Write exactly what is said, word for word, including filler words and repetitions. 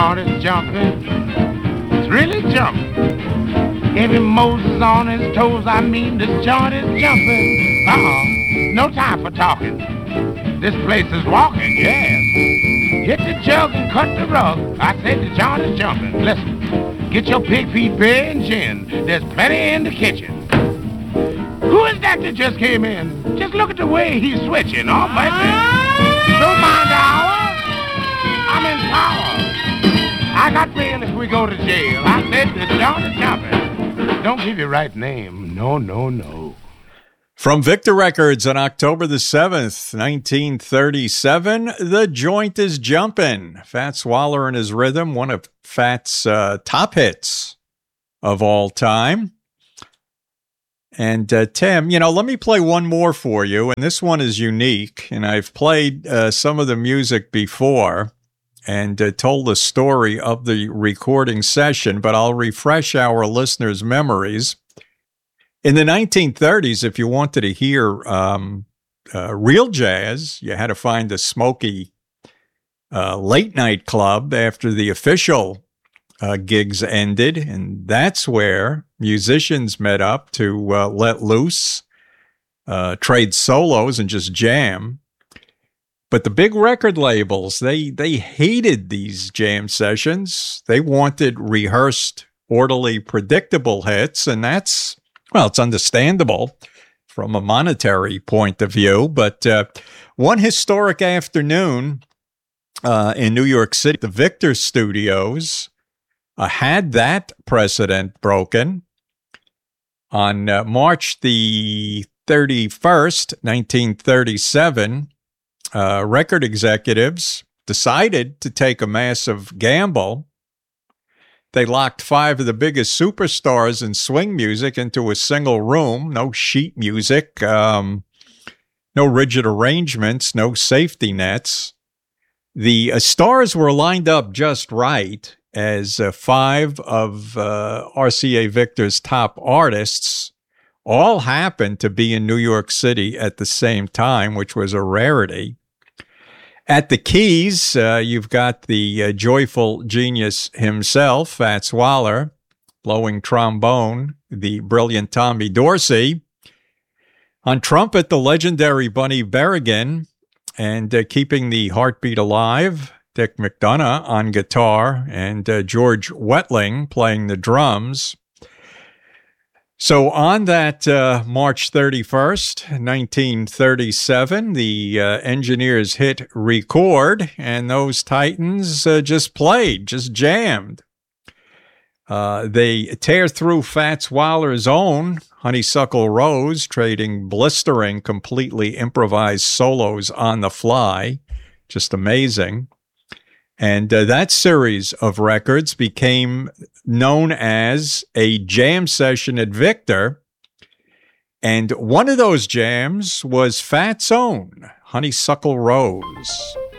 joint is jumping. It's really jumping. Every Moses on his toes, I mean this joint is jumping. Uh-uh, no time for talking. This place is walking, yes. Hit the jug and cut the rug. I said the joint is jumping. Listen, get your pig feet beer and gin. There's plenty in the kitchen. Who is that that just came in? Just look at the way he's switching. Oh, baby. Don't mind the hour. I'm in power. I got bail if we go to jail. I said the joint is jumping. Don't give your right name. No, no, no. From Victor Records on October the seventh, nineteen thirty-seven, The Joint is Jumpin'. Fats Waller and His Rhythm, one of Fats' uh, top hits of all time. And uh, Tim, you know, let me play one more for you, and this one is unique, and I've played uh, some of the music before and uh, told the story of the recording session, but I'll refresh our listeners' memories. In the nineteen thirties, if you wanted to hear um, uh, real jazz, you had to find a smoky uh, late-night club after the official uh, gigs ended, and that's where musicians met up to uh, let loose, uh, trade solos, and just jam. But the big record labels, they they hated these jam sessions. They wanted rehearsed, orderly, predictable hits, and that's, well, it's understandable from a monetary point of view. But uh, one historic afternoon uh, in New York City, the Victor Studios uh, had that precedent broken. On uh, March the thirty-first, nineteen thirty-seven, uh, record executives decided to take a massive gamble. They locked five of the biggest superstars in swing music into a single room, no sheet music, um, no rigid arrangements, no safety nets. The uh, stars were lined up just right, as uh, five of uh, R C A Victor's top artists all happened to be in New York City at the same time, which was a rarity. At the keys, uh, you've got the uh, joyful genius himself, Fats Waller, blowing trombone, the brilliant Tommy Dorsey. On trumpet, the legendary Bunny Berrigan, and uh, keeping the heartbeat alive, Dick McDonough on guitar, and uh, George Wetling playing the drums. So on that uh, March thirty-first, nineteen thirty-seven, the uh, engineers hit record, and those titans uh, just played, just jammed. Uh, they tear through Fats Waller's own Honeysuckle Rose, trading blistering, completely improvised solos on the fly. Just amazing. And uh, that series of records became known as a jam session at Victor. And one of those jams was Fats' own Honeysuckle Rose.